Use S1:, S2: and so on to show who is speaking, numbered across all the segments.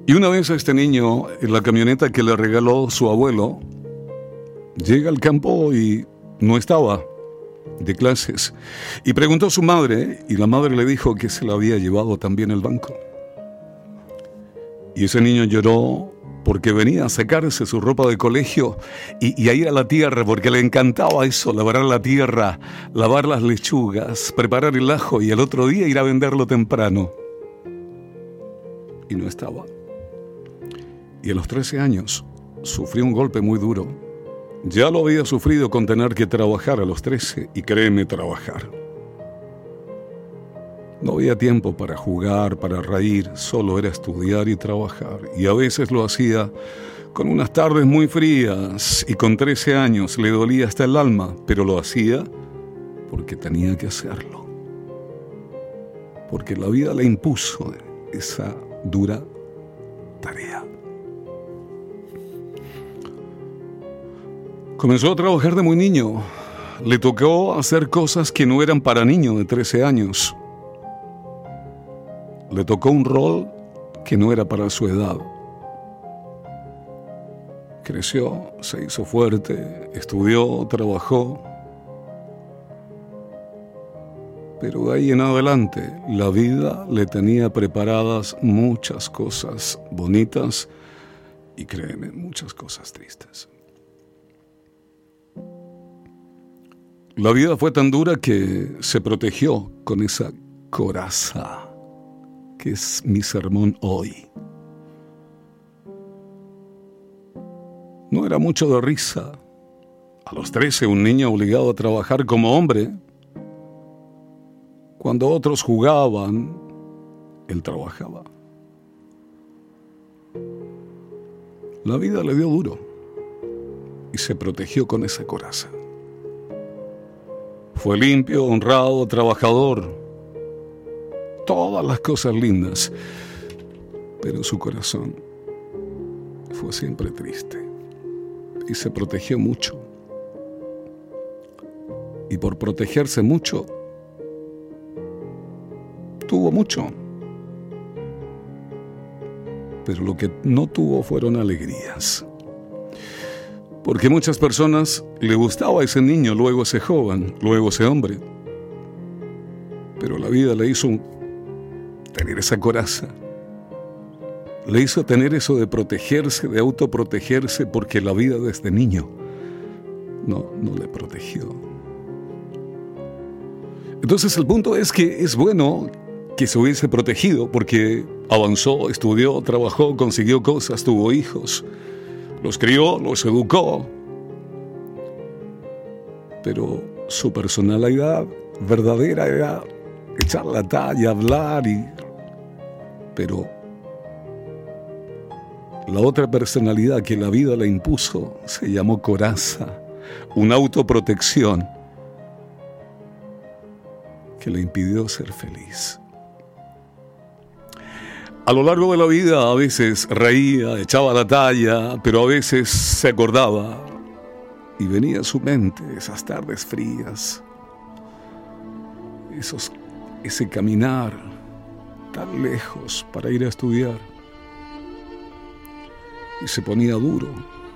S1: Y una vez este niño, en la camioneta que le regaló su abuelo, llega al campo y no estaba de clases. Y preguntó a su madre, y la madre le dijo que se la había llevado también el banco. Y ese niño lloró porque venía a sacarse su ropa de colegio y a ir a la tierra, porque le encantaba eso, labrar la tierra, lavar las lechugas, preparar el ajo y el otro día ir a venderlo temprano. Y no estaba. Y a los 13 años sufrió un golpe muy duro. Ya lo había sufrido con tener que trabajar a los 13, y créeme, trabajar. No había tiempo para jugar, para reír, solo era estudiar y trabajar. Y a veces lo hacía con unas tardes muy frías, y con 13 años le dolía hasta el alma, pero lo hacía porque tenía que hacerlo. Porque la vida le impuso esa dura tarea. Comenzó a trabajar de muy niño. Le tocó hacer cosas que no eran para niños de 13 años. Le tocó un rol que no era para su edad. Creció, se hizo fuerte, estudió, trabajó. Pero de ahí en adelante, la vida le tenía preparadas muchas cosas bonitas y, créeme, muchas cosas tristes. La vida fue tan dura que se protegió con esa coraza, que es mi sermón hoy. No era mucho de risa. A los 13, un niño obligado a trabajar como hombre. Cuando otros jugaban, él trabajaba. La vida le dio duro y se protegió con esa coraza. Fue limpio, honrado, trabajador. Todas las cosas lindas. Pero su corazón fue siempre triste. Y se protegió mucho. Y por protegerse mucho, tuvo mucho. Pero lo que no tuvo fueron alegrías. Porque muchas personas le gustaba ese niño, luego ese joven, luego ese hombre. Pero la vida le hizo tener esa coraza. Le hizo tener eso de protegerse, de autoprotegerse, porque la vida desde niño no le protegió. Entonces el punto es que es bueno que se hubiese protegido, porque avanzó, estudió, trabajó, consiguió cosas, tuvo hijos. Los crió, los educó, pero su personalidad verdadera era echar la talla, hablar, pero la otra personalidad que la vida le impuso se llamó coraza, una autoprotección que le impidió ser feliz. A lo largo de la vida a veces reía, echaba la talla, pero a veces se acordaba y venía a su mente esas tardes frías, ese caminar tan lejos para ir a estudiar, y se ponía duro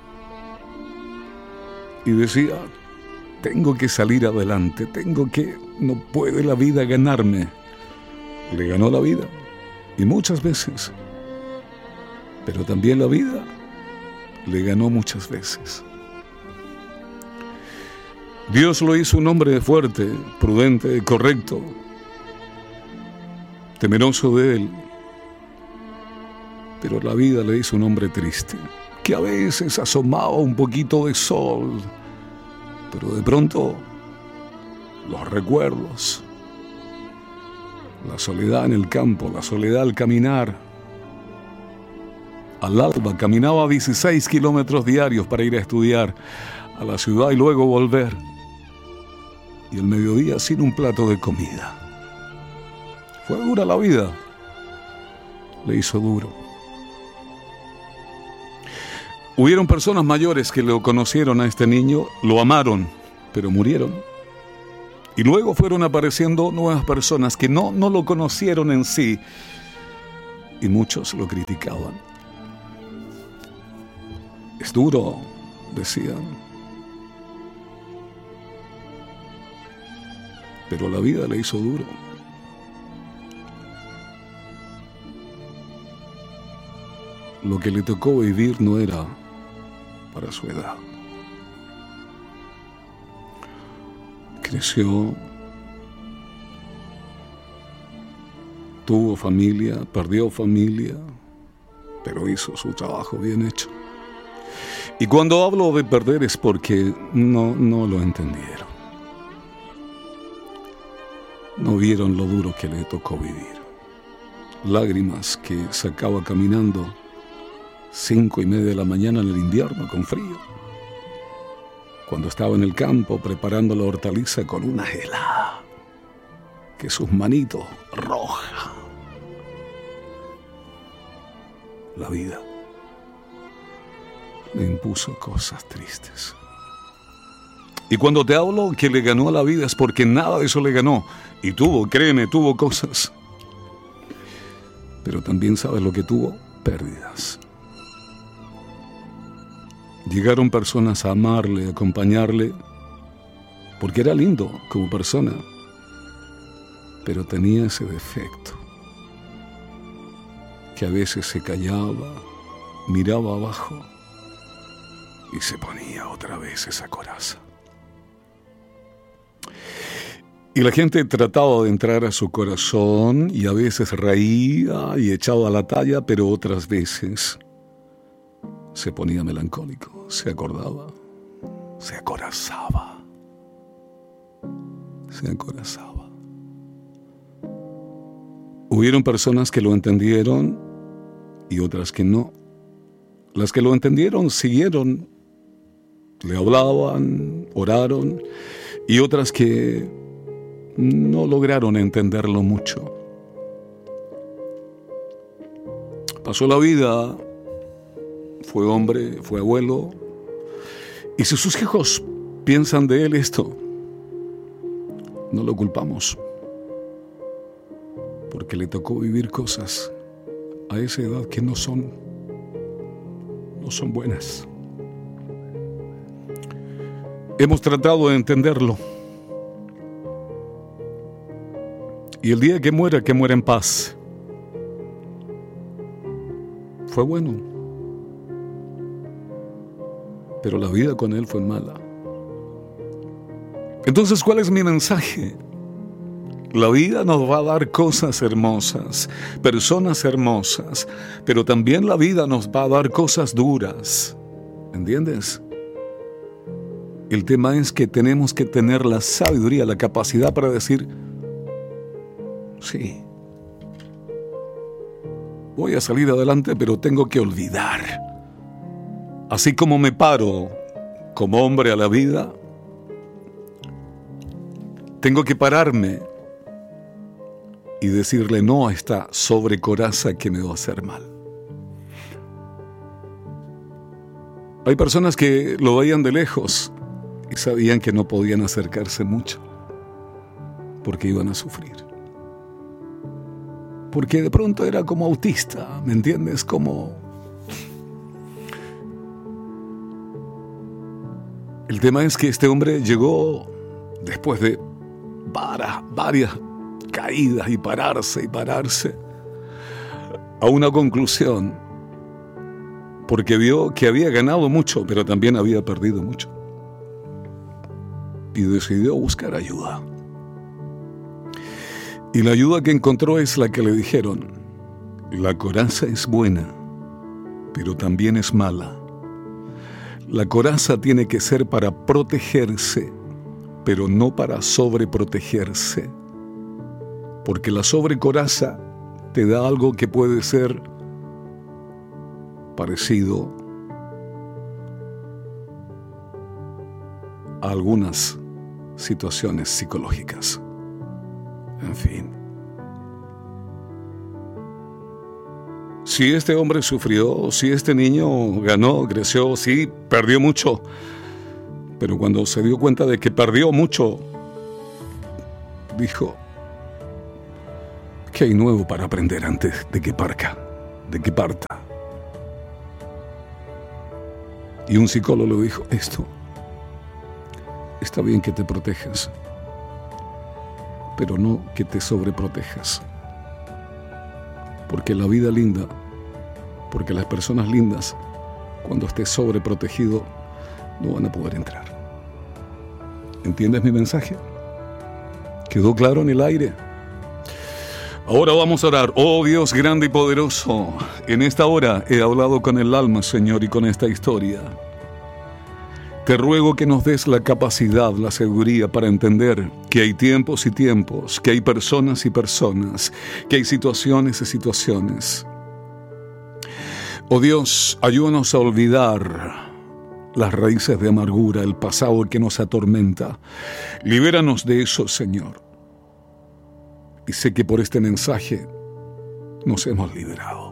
S1: y decía: tengo que salir adelante, no puede la vida ganarme. Le ganó la vida. Y muchas veces, pero también la vida le ganó muchas veces. Dios lo hizo un hombre fuerte, prudente, correcto, temeroso de Él. Pero la vida le hizo un hombre triste, que a veces asomaba un poquito de sol, pero de pronto los recuerdos, la soledad en el campo, la soledad al caminar. Al alba caminaba 16 kilómetros diarios para ir a estudiar a la ciudad y luego volver. Y el mediodía sin un plato de comida. Fue dura la vida. Le hizo duro. Hubieron personas mayores que lo conocieron a este niño, lo amaron, pero murieron. Y luego fueron apareciendo nuevas personas que no lo conocieron en sí. Y muchos lo criticaban. Es duro, decían. Pero la vida le hizo duro. Lo que le tocó vivir no era para su edad. Creció, tuvo familia, perdió familia, pero hizo su trabajo bien hecho. Y cuando hablo de perder es porque no lo entendieron. No vieron lo duro que le tocó vivir. Lágrimas que sacaba caminando 5:30 de la mañana en el invierno con frío. Cuando estaba en el campo preparando la hortaliza con una helada que sus manitos roja. La vida le impuso cosas tristes. Y cuando te hablo que le ganó a la vida es porque nada de eso le ganó. Y créeme, tuvo cosas. Pero también sabes lo que tuvo, pérdidas. Llegaron personas a amarle, a acompañarle, porque era lindo como persona, pero tenía ese defecto, que a veces se callaba, miraba abajo y se ponía otra vez esa coraza. Y la gente trataba de entrar a su corazón y a veces reía y echaba la talla, pero otras veces se ponía melancólico, se acordaba, se acorazaba. Hubieron personas que lo entendieron y otras que no. Las que lo entendieron siguieron, le hablaban, oraron, y otras que no lograron entenderlo mucho. Pasó la vida. Fue hombre, fue abuelo. Y si sus hijos piensan de él esto, no lo culpamos. Porque le tocó vivir cosas a esa edad que no son buenas. Hemos tratado de entenderlo. Y el día que muera en paz. Fue bueno. Pero la vida con él fue mala. Entonces, ¿cuál es mi mensaje? La vida nos va a dar cosas hermosas, personas hermosas, pero también la vida nos va a dar cosas duras. ¿Entiendes? El tema es que tenemos que tener la sabiduría, la capacidad para decir, sí, voy a salir adelante, pero tengo que olvidar. Así como me paro como hombre a la vida, tengo que pararme y decirle no a esta sobrecoraza que me va a hacer mal. Hay personas que lo veían de lejos y sabían que no podían acercarse mucho porque iban a sufrir. Porque de pronto era como autista, ¿me entiendes? El tema es que este hombre llegó después de varias caídas y pararse a una conclusión, porque vio que había ganado mucho, pero también había perdido mucho, y decidió buscar ayuda. Y la ayuda que encontró es la que le dijeron: la coraza es buena, pero también es mala. La coraza tiene que ser para protegerse, pero no para sobreprotegerse. Porque la sobrecoraza te da algo que puede ser parecido a algunas situaciones psicológicas. En fin. Si este hombre sufrió, si este niño ganó, creció, sí, perdió mucho, pero cuando se dio cuenta de que perdió mucho, dijo: ¿qué hay nuevo para aprender antes de que parta? Y un psicólogo le dijo, esto, está bien que te protejas, pero no que te sobreprotejas. Porque la vida linda, porque las personas lindas, cuando estés sobreprotegido, no van a poder entrar. ¿Entiendes mi mensaje? ¿Quedó claro en el aire? Ahora vamos a orar. Oh Dios grande y poderoso, en esta hora he hablado con el alma, Señor, y con esta historia. Te ruego que nos des la capacidad, la sabiduría para entender que hay tiempos y tiempos, que hay personas y personas, que hay situaciones y situaciones. Oh Dios, ayúdanos a olvidar las raíces de amargura, el pasado que nos atormenta. Libéranos de eso, Señor. Y sé que por este mensaje nos hemos liberado.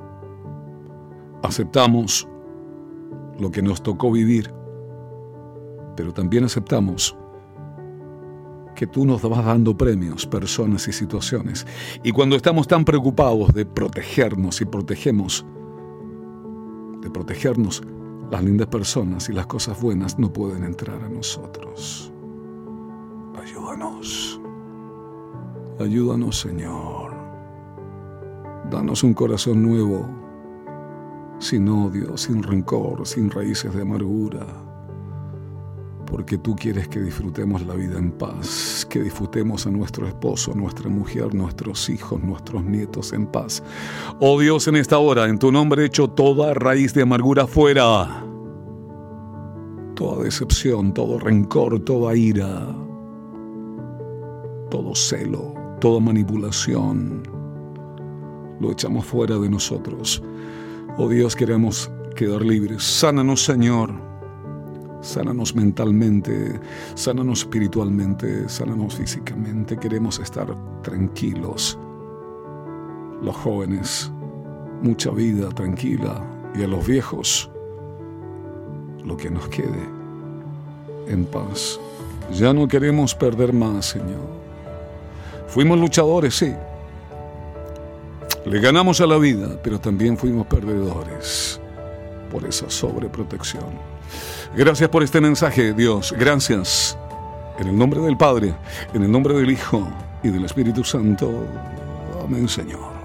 S1: Aceptamos lo que nos tocó vivir, pero también aceptamos que tú nos vas dando premios, personas y situaciones. Y cuando estamos tan preocupados de protegernos y protegemos, las lindas personas y las cosas buenas no pueden entrar a nosotros. Ayúdanos. Ayúdanos, Señor. Danos un corazón nuevo, sin odio, sin rencor, sin raíces de amargura. Porque tú quieres que disfrutemos la vida en paz, que disfrutemos a nuestro esposo, nuestra mujer, nuestros hijos, nuestros nietos en paz. Oh Dios, en esta hora, en tu nombre echo toda raíz de amargura fuera. Toda decepción, todo rencor, toda ira, todo celo, toda manipulación, lo echamos fuera de nosotros. Oh Dios, queremos quedar libres. Sánanos, Señor. Sánanos mentalmente, sánanos espiritualmente, sánanos físicamente. Queremos estar tranquilos. Los jóvenes, mucha vida tranquila. Y a los viejos, lo que nos quede en paz. Ya no queremos perder más, Señor. Fuimos luchadores, sí. Le ganamos a la vida, pero también fuimos perdedores por esa sobreprotección. Gracias por este mensaje, Dios. Gracias. En el nombre del Padre, en el nombre del Hijo y del Espíritu Santo. Amén, Señor.